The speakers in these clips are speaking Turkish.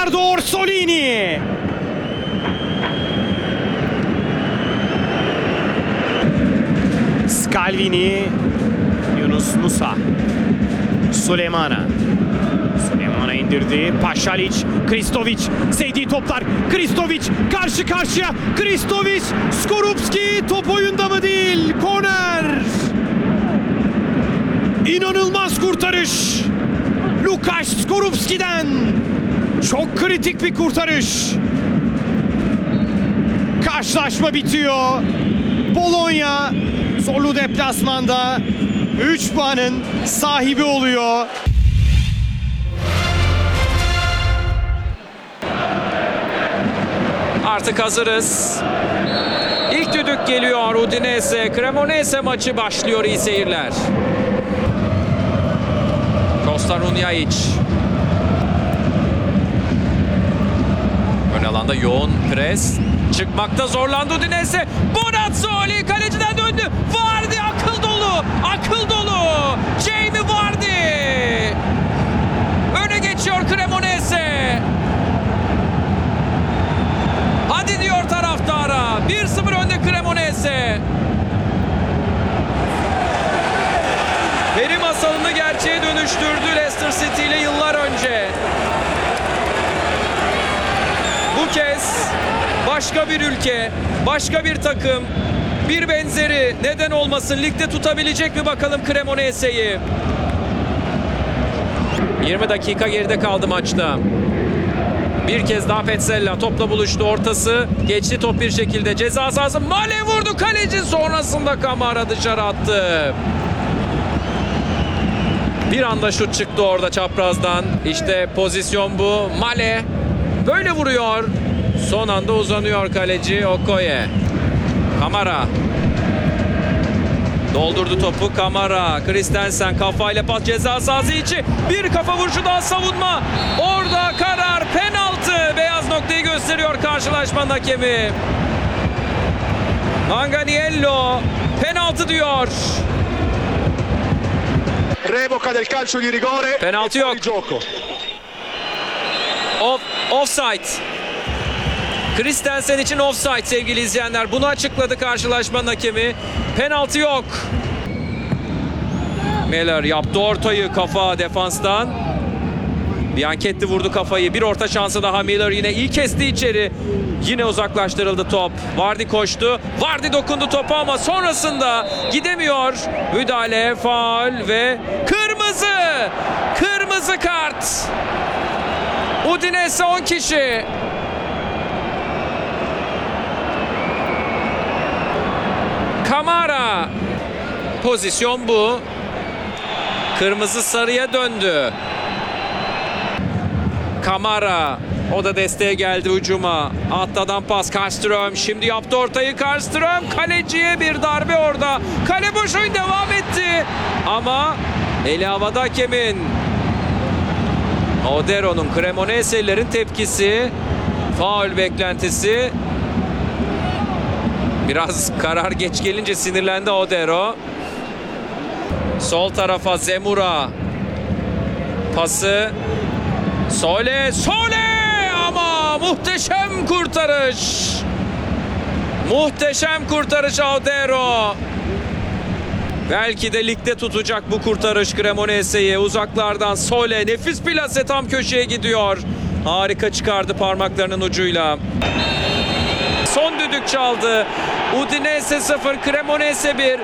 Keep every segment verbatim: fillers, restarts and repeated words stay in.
Riccardo Orsolini. Scalvini. Yunus Musa. Süleymana. Süleymana indirdi. Paşalic. Kristovic. Sevdiği toplar. Kristovic karşı karşıya. Kristovic. Skorupski top oyunda mı değil? Korner. İnanılmaz kurtarış. Lukasz Skorupski'den. Çok kritik bir kurtarış. Karşılaşma bitiyor. Bologna zorlu deplasmanda üç puanın sahibi oluyor. Artık hazırız. İlk düdük geliyor. Udinese Cremonese maçı başlıyor. İyi seyirler. Costa Runjaic. Ön alanda yoğun pres. Çıkmakta zorlandı Udinese. Bonazzoli kaleciden döndü. Vardy akıl dolu. Akıl dolu. Jamie Vardy. Öne geçiyor Cremonese. Hadi diyor taraftara. bir sıfır önde Cremonese. Peri masalını gerçeğe dönüştürdü Leicester City ile yıllar önce. Bu kez başka bir ülke, başka bir takım, bir benzeri neden olmasın, ligde tutabilecek mi bakalım Cremonese'yi. yirmi dakika geride kaldı maçta. Bir kez daha Petzella topla buluştu, ortası geçti top bir şekilde ceza sahası. Male vurdu, kaleci sonrasında Kamara dışarı attı. Bir anda şut çıktı orada çaprazdan. İşte pozisyon bu. Male böyle vuruyor. Son anda uzanıyor kaleci Okoye. Kamara. Doldurdu topu Kamara. Christensen kafayla pas ceza sahası içi. Bir kafa vuruşu daha savunma. Orada karar penaltı. Beyaz noktayı gösteriyor karşılaşmanın hakemi. Manganiello penaltı diyor. Revoca del calcio di rigore. Penaltı yok. Off, offside. Christensen için offside sevgili izleyenler. Bunu açıkladı karşılaşmanın hakemi. Penaltı yok. Miller yaptı ortayı kafa defanstan. Bianchetti vurdu kafayı. Bir orta şansı daha Miller yine iyi kesti içeri. Yine uzaklaştırıldı top. Vardy koştu. Vardy dokundu topa ama sonrasında gidemiyor. Müdahale, faul ve kırmızı. Kırmızı kart. Udinese on kişi. Kamara. Pozisyon bu. Kırmızı sarıya döndü. Kamara. O da desteğe geldi hücuma. Atladan pas Karlström. Şimdi yaptı ortayı Karlström. Kaleciye bir darbe orada. Kale boş oyun devam etti. Ama eli havada hakemin. Odero'nun Cremonese'lilerin tepkisi. Faul beklentisi. Biraz karar geç gelince sinirlendi Odero. Sol tarafa Zemura. Pası. Sole, Sole ama muhteşem kurtarış. Muhteşem kurtarış Odero. Belki de ligde tutacak bu kurtarış Cremonese'yi. Uzaklardan Sole nefis plase tam köşeye gidiyor. Harika çıkardı parmaklarının ucuyla. Son düdük çaldı. Udinese sıfır, Cremonese bir.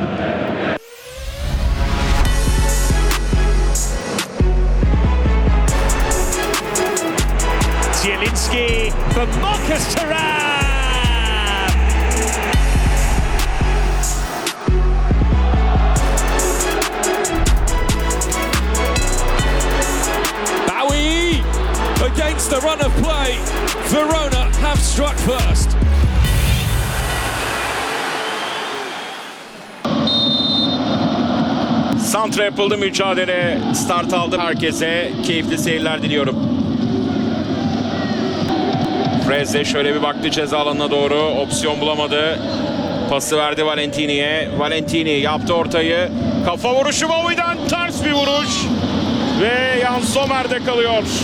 Zielinski for Marcus Thuram. Bowie against the run of play. Verona have struck first. Santra yapıldı, mücadele start aldı. Herkese keyifli seyirler diliyorum. Freze şöyle bir baktı ceza alanına doğru. Opsiyon bulamadı. Pası verdi Valentini'ye. Valentini yaptı ortayı. Kafa vuruşu Bowie'den ters bir vuruş. Ve Yann Sommer'de kalıyor.